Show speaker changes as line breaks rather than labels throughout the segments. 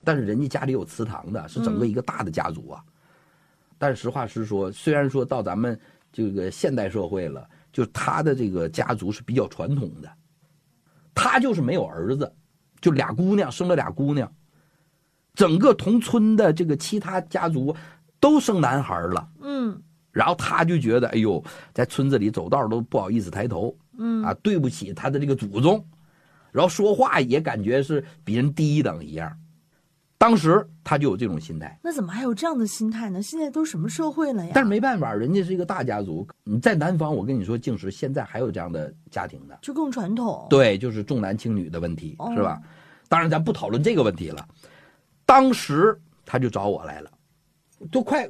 但是人家家里有祠堂的，是整个一个大的家族啊。但是实话实说，虽然说到咱们这个现代社会了，就是他的这个家族是比较传统的，他就是没有儿子，就俩姑娘，生了俩姑娘，整个同村的这个其他家族都生男孩了。然后他就觉得，哎呦，在村子里走道都不好意思抬头，对不起他的这个祖宗，然后说话也感觉是比人低一等一样。当时他就有这种心态。
那怎么还有这样的心态呢？现在都什么社会了呀？
但是没办法，人家是一个大家族。你在南方，我跟你说，净石现在还有这样的家庭的，
就更传统。
对，就是重男轻女的问题，是吧？当然咱不讨论这个问题了。当时他就找我来了，都快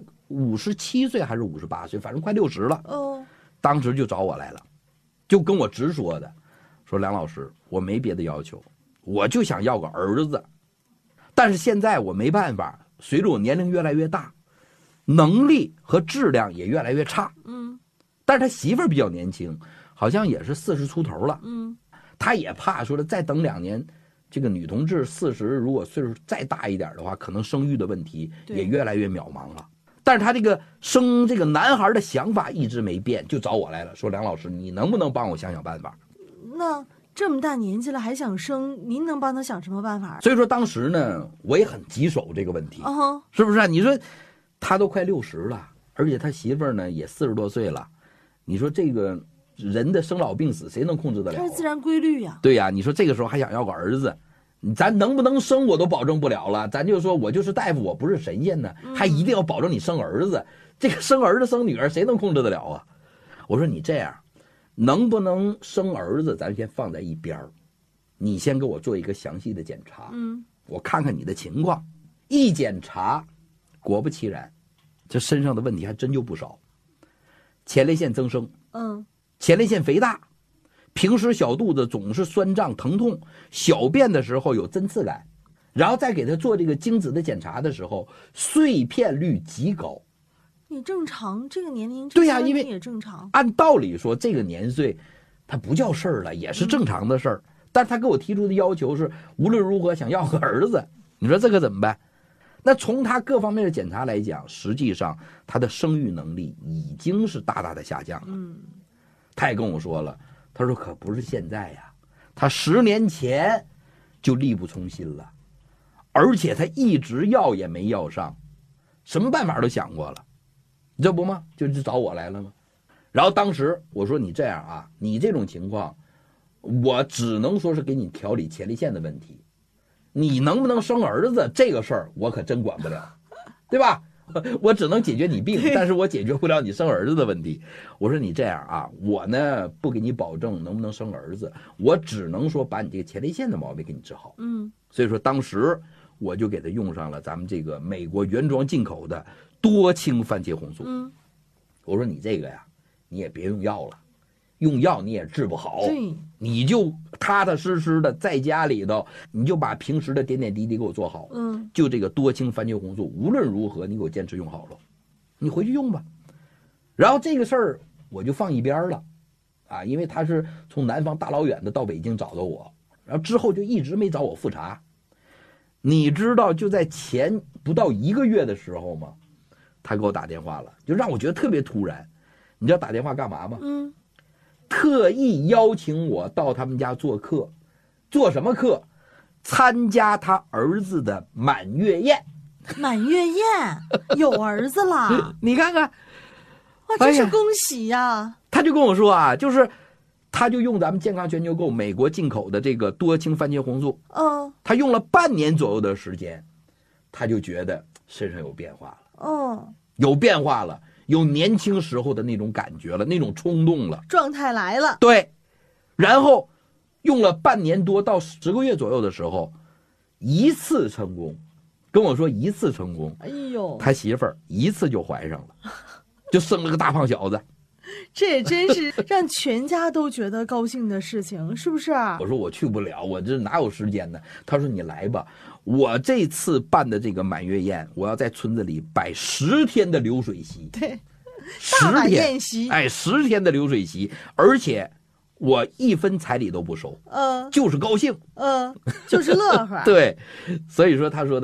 57岁还是58岁，反正快60了。当时就找我来了，就跟我直说的，说梁老师，我没别的要求，我就想要个儿子。但是现在我没办法，随着我年龄越来越大，能力和质量也越来越差。但是他媳妇儿比较年轻，好像也是40出头了。他也怕说了，再等2年，这个女同志40，如果岁数再大一点的话，可能生育的问题也越来越渺茫了。但是他这个生这个男孩的想法一直没变，就找我来了，说梁老师，你能不能帮我想想办法？
那这么大年纪了还想生，您能帮他想什么办法？
所以说当时呢，我也很棘手这个问题，是不是啊？你说他都快60了，而且他媳妇儿呢也40多岁了，你说这个人的生老病死谁能控制得了？
它是自然规律呀。
对呀，你说这个时候还想要个儿子，咱能不能生我都保证不了了，咱就说我就是大夫，我不是神仙呢，还一定要保证你生儿子。这个生儿子生女儿谁能控制得了啊？我说你这样，能不能生儿子咱先放在一边儿，你先给我做一个详细的检查，我看看你的情况。一检查，果不其然，这身上的问题还真就不少。前列腺增生，前列腺肥大，平时小肚子总是酸胀疼痛，小便的时候有针刺感，然后再给他做这个精子的检查的时候，碎片率极高。
也正常，这个年龄
对呀，因为
也正常。
按道理说，这个年岁，他不叫事儿了，也是正常的事儿。但是他给我提出的要求是，无论如何想要个儿子。你说这可怎么办？那从他各方面的检查来讲，实际上他的生育能力已经是大大的下降了。他也跟我说了，他说可不是现在呀，他10年前就力不从心了，而且他一直要也没要上，什么办法都想过了。这不吗？就找我来了吗？然后当时我说你这样啊，你这种情况，我只能说是给你调理前列腺的问题，你能不能生儿子这个事儿我可真管不了，对吧？我只能解决你病，但是我解决不了你生儿子的问题。我说你这样啊，我呢不给你保证能不能生儿子，我只能说把你这个前列腺的毛病给你治好。所以说当时我就给他用上了咱们这个美国原装进口的多氢番茄红素。我说你这个呀，你也别用药了，用药你也治不好，你就踏踏实实的在家里头，你就把平时的点点滴滴给我做好。就这个多氢番茄红素，无论如何你给我坚持用好了，你回去用吧。然后这个事儿我就放一边了，因为他是从南方大老远的到北京找到我，然后之后就一直没找我复查。你知道就在前不到1个月的时候吗？他给我打电话了，就让我觉得特别突然。你知道打电话干嘛吗？特意邀请我到他们家做客。做什么客？参加他儿子的满月宴。
满月宴有儿子啦
你看看，
哇，真是恭喜呀。
他就跟我说啊，就是他就用咱们健康全球购美国进口的这个多氢番茄红素，他用了半年左右的时间，他就觉得身上有变化了。有变化了，有年轻时候的那种感觉了，那种冲动了，
状态来了。
对，然后用了半年多到10个月左右的时候，一次成功，跟我说一次成功。
哎呦，
他媳妇儿一次就怀上了，就生了个大胖小子。
这也真是让全家都觉得高兴的事情，是不是啊？
我说我去不了，我这哪有时间呢？他说你来吧，我这次办的这个满月宴，我要在村子里摆10天的流水席。
对，大碗宴席。
哎，10天的流水席，而且我1分彩礼都不收，就是高兴，
就是乐呵。
对，所以说他说的。